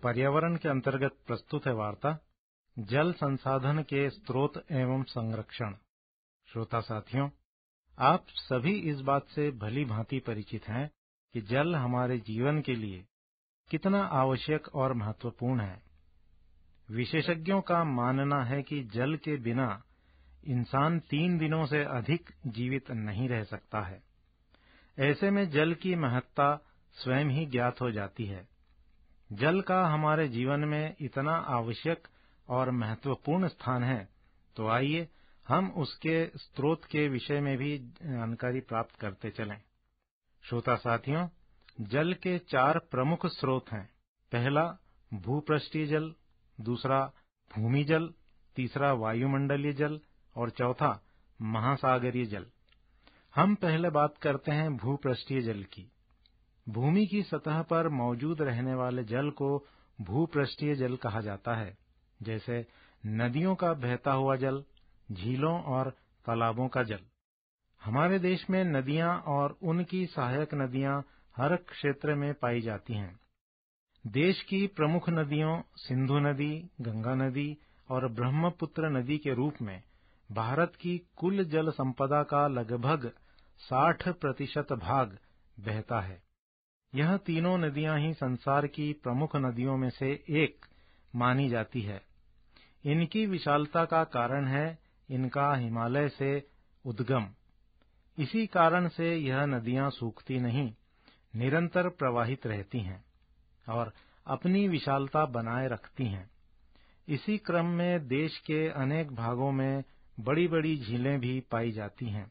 पर्यावरण के अंतर्गत प्रस्तुत है वार्ता जल संसाधन के स्रोत एवं संरक्षण। श्रोता साथियों, आप सभी इस बात से भली भांति परिचित हैं कि जल हमारे जीवन के लिए कितना आवश्यक और महत्वपूर्ण है। विशेषज्ञों का मानना है कि जल के बिना इंसान 3 दिनों से अधिक जीवित नहीं रह सकता है। ऐसे में जल की महत्ता स्वयं ही ज्ञात हो जाती है। जल का हमारे जीवन में इतना आवश्यक और महत्वपूर्ण स्थान है, तो आइए हम उसके स्रोत के विषय में भी जानकारी प्राप्त करते चलें। श्रोता साथियों, जल के 4 प्रमुख स्रोत हैं। पहला भूपृष्ठीय जल, दूसरा भूमि जल, तीसरा वायुमंडलीय जल और चौथा महासागरीय जल। हम पहले बात करते हैं भूपृष्ठीय जल की। भूमि की सतह पर मौजूद रहने वाले जल को भूपृष्ठीय जल कहा जाता है, जैसे नदियों का बहता हुआ जल, झीलों और तालाबों का जल। हमारे देश में नदियां और उनकी सहायक नदियां हर क्षेत्र में पाई जाती हैं। देश की प्रमुख नदियों सिंधु नदी, गंगा नदी और ब्रह्मपुत्र नदी के रूप में भारत की कुल जल संपदा का लगभग 60% भाग बहता है। यह तीनों नदियां ही संसार की प्रमुख नदियों में से एक मानी जाती है। इनकी विशालता का कारण है इनका हिमालय से उद्गम। इसी कारण से यह नदियां सूखती नहीं, निरंतर प्रवाहित रहती हैं और अपनी विशालता बनाए रखती हैं। इसी क्रम में देश के अनेक भागों में बड़ी-बड़ी झीलें भी पाई जाती हैं।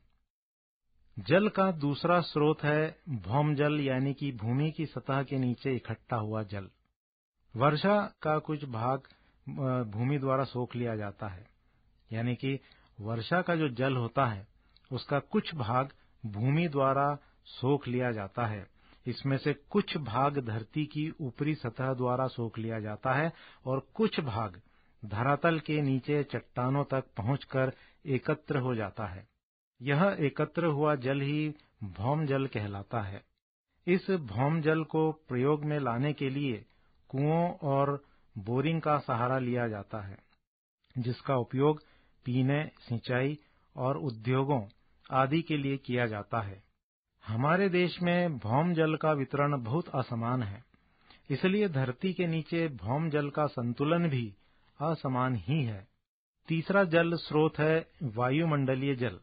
जल का दूसरा स्रोत है भौम जल, यानी कि भूमि की सतह के नीचे इकट्ठा हुआ जल। वर्षा का कुछ भाग भूमि द्वारा सोख लिया जाता है, यानी कि वर्षा का जो जल होता है उसका कुछ भाग भूमि द्वारा सोख लिया जाता है। इसमें से कुछ भाग धरती की ऊपरी सतह द्वारा सोख लिया जाता है और कुछ भाग धरातल के नीचे चट्टानों तक पहुंचकर एकत्र हो जाता है। यह एकत्र हुआ जल ही भौम जल कहलाता है। इस भौम जल को प्रयोग में लाने के लिए कुओं और बोरिंग का सहारा लिया जाता है, जिसका उपयोग पीने, सिंचाई और उद्योगों आदि के लिए किया जाता है। हमारे देश में भौम जल का वितरण बहुत असमान है, इसलिए धरती के नीचे भौम जल का संतुलन भी असमान ही है। तीसरा जल स्रोत है वायुमंडलीय जल।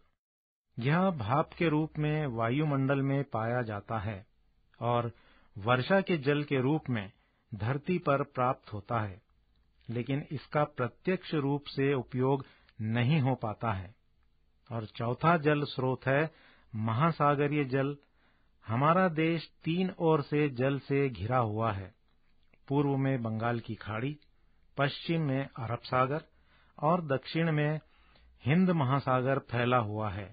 यह भाप के रूप में वायुमंडल में पाया जाता है और वर्षा के जल के रूप में धरती पर प्राप्त होता है, लेकिन इसका प्रत्यक्ष रूप से उपयोग नहीं हो पाता है। और चौथा जल स्रोत है महासागरीय जल। हमारा देश 3 ओर से जल से घिरा हुआ है। पूर्व में बंगाल की खाड़ी, पश्चिम में अरब सागर और दक्षिण में हिंद महासागर फैला हुआ है।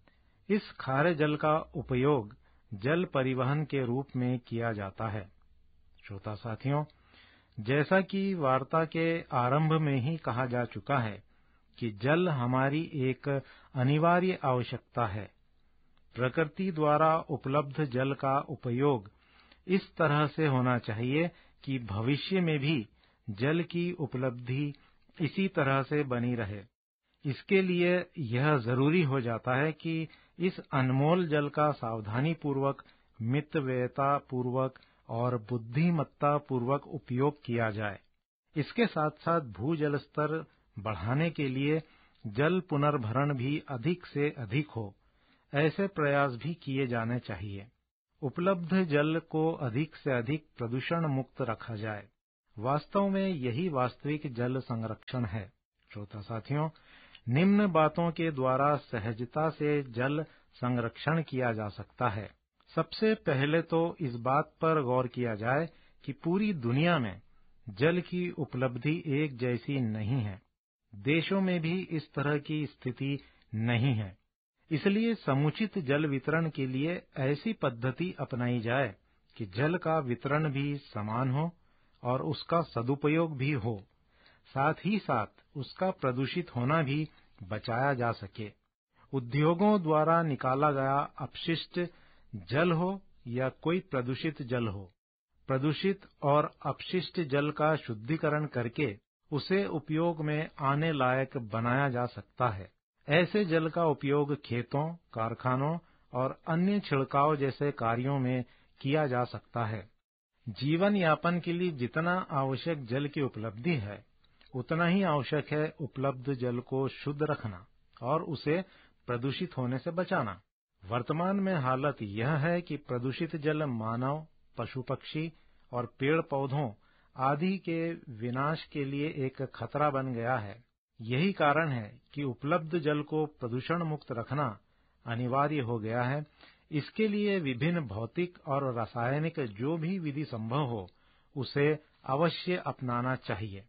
इस खारे जल का उपयोग जल परिवहन के रूप में किया जाता है। श्रोता साथियों, जैसा कि वार्ता के आरंभ में ही कहा जा चुका है कि जल हमारी एक अनिवार्य आवश्यकता है। प्रकृति द्वारा उपलब्ध जल का उपयोग इस तरह से होना चाहिए कि भविष्य में भी जल की उपलब्धि इसी तरह से बनी रहे। इसके लिए यह जरूरी हो जाता है कि इस अनमोल जल का सावधानी पूर्वक, मितव्ययता पूर्वक और बुद्धिमत्ता पूर्वक उपयोग किया जाए। इसके साथ साथ भूजल स्तर बढ़ाने के लिए जल पुनर्भरण भी अधिक से अधिक हो, ऐसे प्रयास भी किए जाने चाहिए। उपलब्ध जल को अधिक से अधिक प्रदूषण मुक्त रखा जाए। वास्तव में यही वास्तविक जल संरक्षण है। श्रोता साथियों, निम्न बातों के द्वारा सहजता से जल संरक्षण किया जा सकता है। सबसे पहले तो इस बात पर गौर किया जाए कि पूरी दुनिया में जल की उपलब्धि एक जैसी नहीं है। देशों में भी इस तरह की स्थिति नहीं है। इसलिए समुचित जल वितरण के लिए ऐसी पद्धति अपनाई जाए कि जल का वितरण भी समान हो और उसका सदुपयोग भी हो, साथ ही साथ उसका प्रदूषित होना भी बचाया जा सके। उद्योगों द्वारा निकाला गया अपशिष्ट जल हो या कोई प्रदूषित जल हो, प्रदूषित और अपशिष्ट जल का शुद्धिकरण करके उसे उपयोग में आने लायक बनाया जा सकता है। ऐसे जल का उपयोग खेतों, कारखानों और अन्य छिड़काव जैसे कार्यों में किया जा सकता है। जीवन यापन के लिए जितना आवश्यक जल की उपलब्धि है, उतना ही आवश्यक है उपलब्ध जल को शुद्ध रखना और उसे प्रदूषित होने से बचाना। वर्तमान में हालत यह है कि प्रदूषित जल मानव, पशु पक्षी और पेड़ पौधों आदि के विनाश के लिए एक खतरा बन गया है। यही कारण है कि उपलब्ध जल को प्रदूषण मुक्त रखना अनिवार्य हो गया है। इसके लिए विभिन्न भौतिक और रासायनिक जो भी विधि संभव हो, उसे अवश्य अपनाना चाहिए।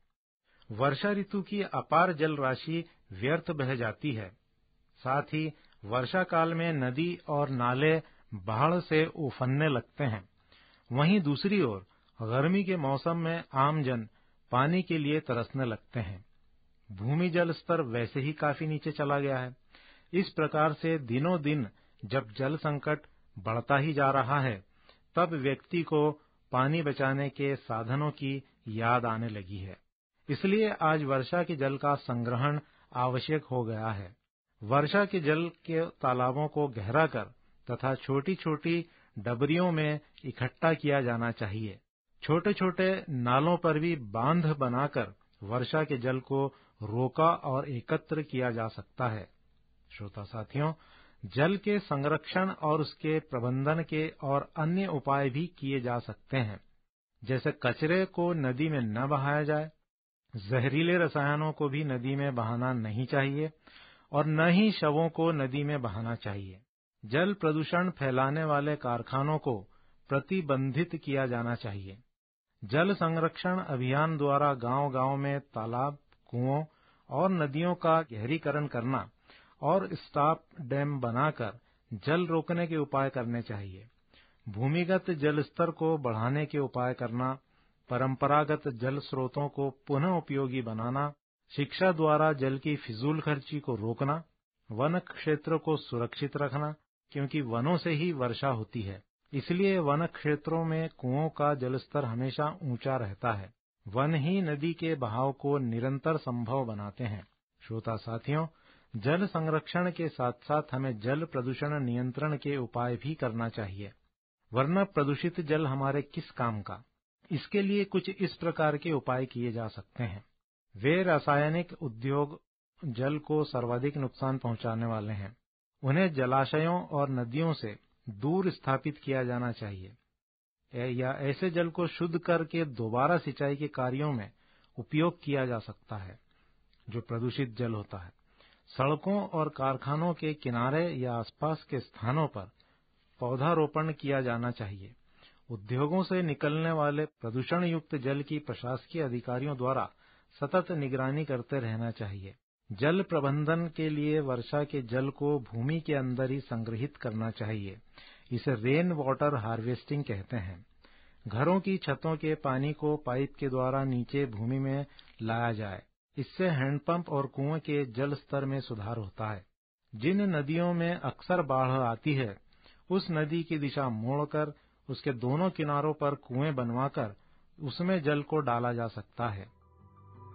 वर्षा ऋतु की अपार जल राशि व्यर्थ बह जाती है। साथ ही वर्षा काल में नदी और नाले बाढ़ से उफनने लगते हैं। वहीं दूसरी ओर गर्मी के मौसम में आमजन पानी के लिए तरसने लगते हैं। भूमि जल स्तर वैसे ही काफी नीचे चला गया है। इस प्रकार से दिनों दिन जब जल संकट बढ़ता ही जा रहा है, तब व्यक्ति को पानी बचाने के साधनों की याद आने लगी है। इसलिए आज वर्षा के जल का संग्रहण आवश्यक हो गया है। वर्षा के जल के तालाबों को गहरा कर तथा छोटी छोटी डबरियों में इकट्ठा किया जाना चाहिए। छोटे छोटे नालों पर भी बांध बनाकर वर्षा के जल को रोका और एकत्र किया जा सकता है। श्रोता साथियों, जल के संरक्षण और उसके प्रबंधन के और अन्य उपाय भी किए जा सकते हैं। जैसे कचरे को नदी में न बहाया जाए, जहरीले रसायनों को भी नदी में बहाना नहीं चाहिए और न ही शवों को नदी में बहाना चाहिए। जल प्रदूषण फैलाने वाले कारखानों को प्रतिबंधित किया जाना चाहिए। जल संरक्षण अभियान द्वारा गांव-गांव में तालाब, कुओं और नदियों का गहरीकरण करना और स्टॉप डैम बनाकर जल रोकने के उपाय करने चाहिए। भूमिगत जल स्तर को बढ़ाने के उपाय करना, परंपरागत जल स्रोतों को पुनः उपयोगी बनाना, शिक्षा द्वारा जल की फिजूल खर्ची को रोकना, वन क्षेत्र को सुरक्षित रखना, क्योंकि वनों से ही वर्षा होती है। इसलिए वन क्षेत्रों में कुओं का जलस्तर हमेशा ऊंचा रहता है। वन ही नदी के बहाव को निरंतर संभव बनाते हैं। श्रोता साथियों, जल संरक्षण के साथ साथ हमें जल प्रदूषण नियंत्रण के उपाय भी करना चाहिए, वरना प्रदूषित जल हमारे किस काम का। इसके लिए कुछ इस प्रकार के उपाय किए जा सकते हैं। वे रासायनिक उद्योग जल को सर्वाधिक नुकसान पहुंचाने वाले हैं। उन्हें जलाशयों और नदियों से दूर स्थापित किया जाना चाहिए या ऐसे जल को शुद्ध करके दोबारा सिंचाई के कार्यों में उपयोग किया जा सकता है जो प्रदूषित जल होता है। सड़कों और कारखानों के किनारे या आसपास के स्थानों पर पौधारोपण किया जाना चाहिए। उद्योगों से निकलने वाले प्रदूषण युक्त जल की प्रशासकीय अधिकारियों द्वारा सतत निगरानी करते रहना चाहिए। जल प्रबंधन के लिए वर्षा के जल को भूमि के अंदर ही संग्रहित करना चाहिए। इसे रेन वाटर हार्वेस्टिंग कहते हैं। घरों की छतों के पानी को पाइप के द्वारा नीचे भूमि में लाया जाए। इससे हैंडपंप और कुएं के जल स्तर में सुधार होता है। जिन नदियों में अक्सर बाढ़ आती है, उस नदी की दिशा मोड़कर उसके दोनों किनारों पर कुएं बनवाकर उसमें जल को डाला जा सकता है।